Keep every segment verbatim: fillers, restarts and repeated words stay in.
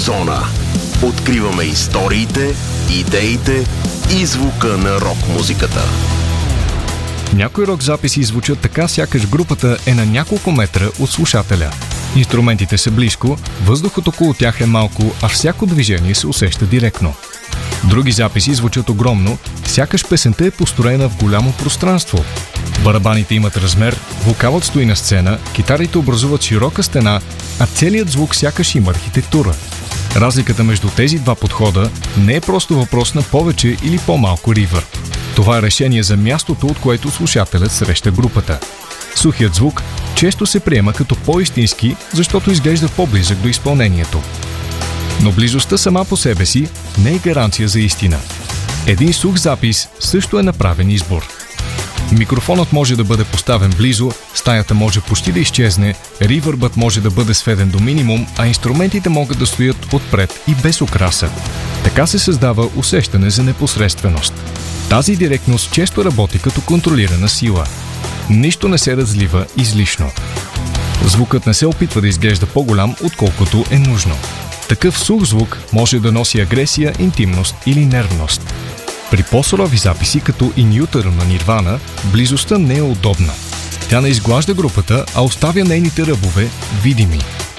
Зона. Откриваме историите, идеите и звука на рок-музиката. Някои рок записи звучат така, сякаш групата е на няколко метра от слушателя. Инструментите са близко, въздухът около тях е малко, а всяко движение се усеща директно. Други записи звучат огромно, сякаш песента е построена в голямо пространство. Барабаните имат размер, вокалът стои на сцена, китарите образуват широка стена, а целият звук сякаш има архитектура. Разликата между тези два подхода не е просто въпрос на повече или по-малко ривърб. Това е решение за мястото, от което слушателят среща групата. Сухият звук често се приема като по-истински, защото изглежда по-близък до изпълнението. Но близостта сама по себе си не е гаранция за истина. Един сух запис също е направен избор. Микрофонът може да бъде поставен близо, стаята може почти да изчезне, ривърбът може да бъде сведен до минимум, а инструментите могат да стоят отпред и без украса. Така се създава усещане за непосредственост. Тази директност често работи като контролирана сила. Нищо не се разлива излишно. Звукът не се опитва да изглежда по-голям, отколкото е нужно. Такъв сух звук може да носи агресия, интимност или нервност. При по-сурови записи, като In Utero на Нирвана, близостта не е удобна. Тя не изглажда групата, а оставя нейните ръбове видими.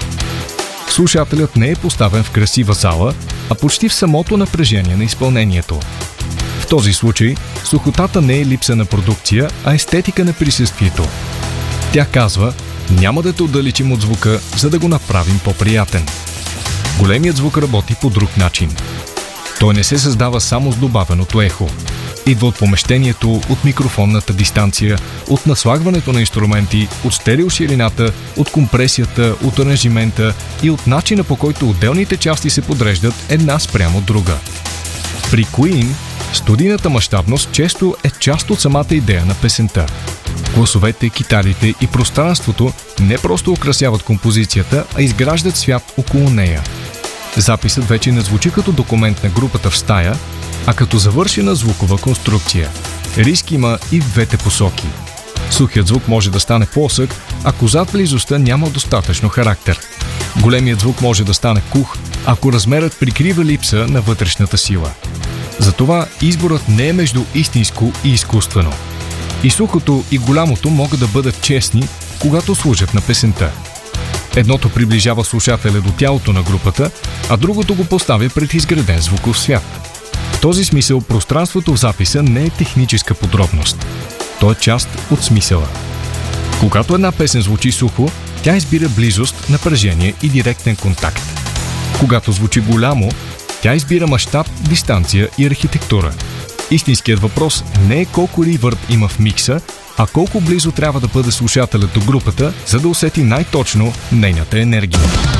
Слушателят не е поставен в красива зала, а почти в самото напрежение на изпълнението. В този случай, сухотата не е липса на продукция, а естетика на присъствието. Тя казва: няма да те отдалечим от звука, за да го направим по-приятен. Големият звук работи по друг начин. Той не се създава само с добавеното ехо. Идва от помещението, от микрофонната дистанция, от наслагването на инструменти, от стереоширината, от компресията, от аранжимента и от начина, по който отделните части се подреждат една спрямо друга. При Queen студийната мащабност често е част от самата идея на песента. Гласовете, китарите и пространството не просто украсяват композицията, а изграждат свят около нея. Записът вече не звучи като документ на групата в стая, а като завършена звукова конструкция. Риск има и в двете посоки. Сухият звук може да стане плосък, ако зад близостта няма достатъчно характер. Големият звук може да стане кух, ако размерът прикрива липса на вътрешната сила. Затова изборът не е между истинско и изкуствено. И сухото, и голямото могат да бъдат честни, когато служат на песента. Едното приближава слушателя до тялото на групата, а другото го поставя пред изграден звуков свят. В този смисъл пространството в записа не е техническа подробност. То е част от смисъла. Когато една песен звучи сухо, тя избира близост, напрежение и директен контакт. Когато звучи голямо, тя избира мащаб, дистанция и архитектура. Истинският въпрос не е колко ривърб има в микса, а колко близо трябва да бъде слушателят до групата, за да усети най-точно нейната енергия.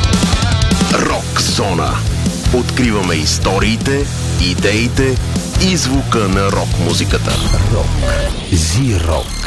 Рок зона. Откриваме историите, идеите и звука на рок-музиката. Рок. Зи-рок.